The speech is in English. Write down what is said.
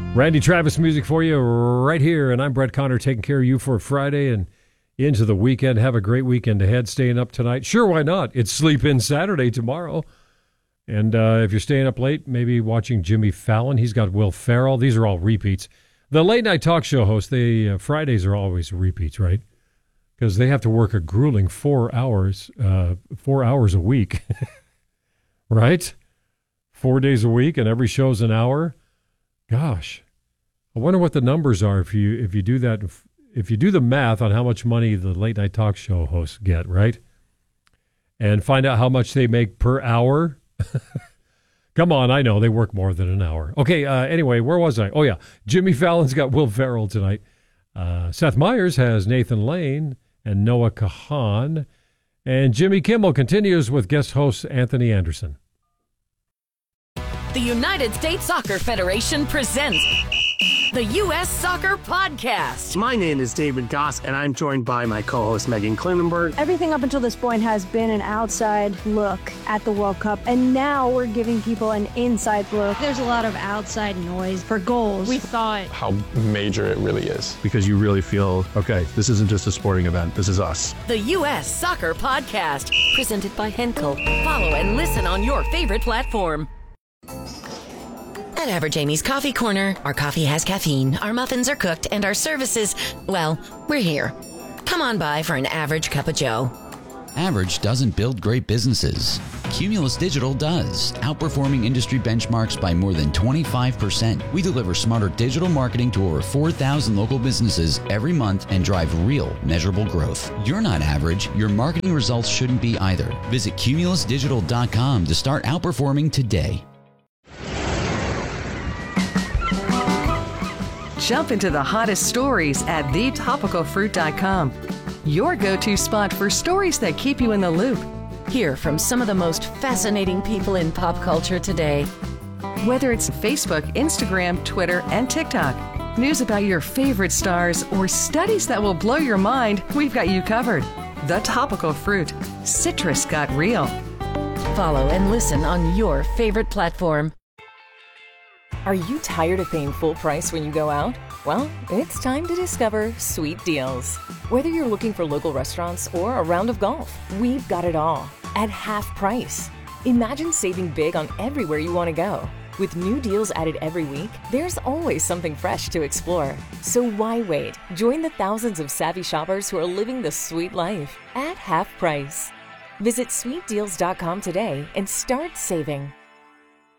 Randy Travis music for you right here, and I'm Brett Connor taking care of you for Friday and into the weekend. Have a great weekend ahead. Staying up tonight? Sure, why not? It's Sleep In Saturday tomorrow. And if you're staying up late, maybe watching Jimmy Fallon. He's got Will Ferrell. These are all repeats. The late night talk show hosts, Fridays are always repeats, right? Because they have to work a grueling 4 hours a week, right? 4 days a week, and every show's an hour. Gosh, I wonder what the numbers are if you do that. If you do the math on how much money the late night talk show hosts get, right? And find out how much they make per hour. Come on, I know they work more than an hour. Okay, anyway, where was I? Oh, yeah, Jimmy Fallon's got Will Ferrell tonight. Seth Meyers has Nathan Lane and Noah Kahan. And Jimmy Kimmel continues with guest host Anthony Anderson. The United States Soccer Federation presents the U.S. Soccer Podcast. My name is David Goss, and I'm joined by my co-host Megan Klinenberg. Everything up until this point has been an outside look at the World Cup, and now we're giving people an inside look. There's a lot of outside noise for goals. We thought how major it really is. Because you really feel, okay, this isn't just a sporting event, this is us. The U.S. Soccer Podcast, presented by Henkel. Follow and listen on your favorite platform. At Average Amy's Coffee Corner, our coffee has caffeine, our muffins are cooked, and our services, well, we're here. Come on by for an average cup of joe. Average doesn't build great businesses. Cumulus Digital does, outperforming industry benchmarks by more than 25%. We deliver smarter digital marketing to over 4,000 local businesses every month and drive real, measurable growth. You're not average. Your marketing results shouldn't be either. Visit cumulusdigital.com to start outperforming today. Jump into the hottest stories at thetopicalfruit.com. Your go-to spot for stories that keep you in the loop. Hear from some of the most fascinating people in pop culture today. Whether it's Facebook, Instagram, Twitter, and TikTok, news about your favorite stars, or studies that will blow your mind, we've got you covered. The Topical Fruit. Citrus got real. Follow and listen on your favorite platform. Are you tired of paying full price when you go out? Well, it's time to discover Sweet Deals. Whether you're looking for local restaurants or a round of golf, we've got it all at half price. Imagine saving big on everywhere you want to go. With new deals added every week, there's always something fresh to explore. So why wait? Join the thousands of savvy shoppers who are living the sweet life at half price. Visit sweetdeals.com today and start saving.